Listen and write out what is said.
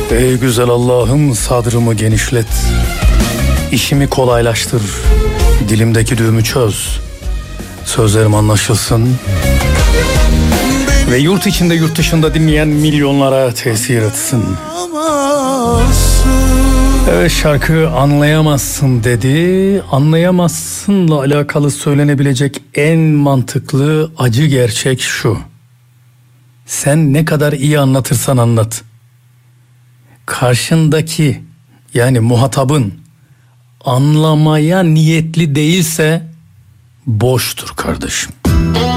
Ey güzel Allah'ım, sadrımı genişlet, işimi kolaylaştır, dilimdeki düğümü çöz, sözlerim anlaşılsın ve yurt içinde yurt dışında dinleyen milyonlara tesir etsin. Evet, şarkı anlayamazsın dedi. Anlayamazsınla alakalı söylenebilecek en mantıklı acı gerçek şu: sen ne kadar iyi anlatırsan anlat, karşındaki yani muhatabın anlamaya niyetli değilse boştur kardeşim.